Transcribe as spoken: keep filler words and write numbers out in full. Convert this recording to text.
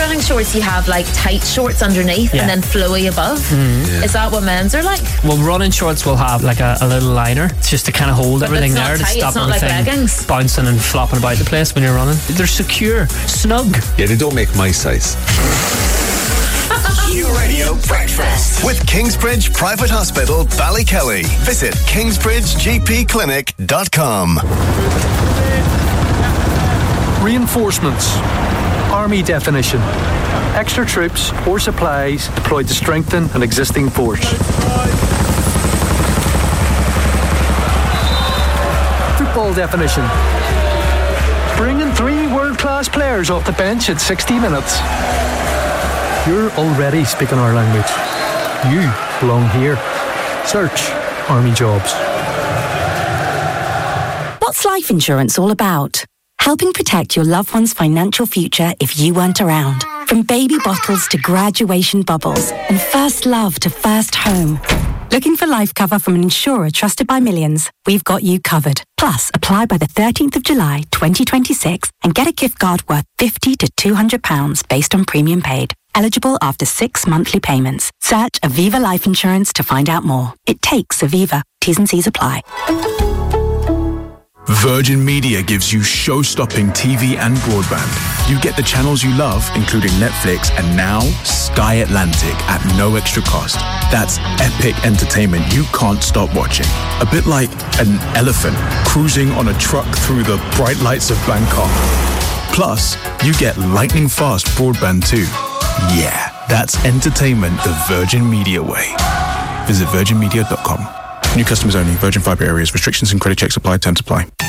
running shorts, you have like tight shorts underneath Yeah. and then flowy above. Mm-hmm. Is that what men's are like? Well, running shorts will have like a, a little liner. It's just to kind of hold But everything it's not there to tight, stop it's not like everything leggings. bouncing and flopping about the place when you're running. They're secure, snug. Yeah, they don't make my size. Q Radio Breakfast with Kingsbridge Private Hospital, Ballykelly. Visit kingsbridge g p clinic dot com. Reinforcements. Army definition. Extra troops or supplies deployed to strengthen an existing force. Football definition. Bringing three world-class players off the bench at sixty minutes. You're already speaking our language. You belong here. Search Army Jobs. What's life insurance all about? Helping protect your loved one's financial future if you weren't around. From baby bottles to graduation bubbles and first love to first home. Looking for life cover from an insurer trusted by millions? We've got you covered. Plus, apply by the thirteenth of July twenty twenty-six and get a gift card worth fifty to two hundred pounds based on premium paid. Eligible after six monthly payments. Search Aviva Life Insurance to find out more. It takes Aviva. T's and C's apply. Virgin Media gives you show-stopping T V and broadband. You get the channels you love, including Netflix and now Sky Atlantic at no extra cost. That's epic entertainment you can't stop watching. A bit like an elephant cruising on a truck through the bright lights of Bangkok. Plus, you get lightning-fast broadband too. Yeah, that's entertainment the Virgin Media way. Visit virgin media dot com. New customers only. Virgin Fibre areas. Restrictions and credit checks apply. Terms apply.